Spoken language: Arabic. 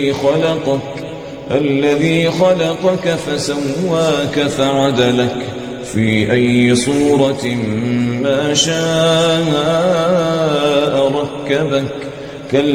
الذي خلقك فسواك فعدلك في أي صورة ما شاء ركبك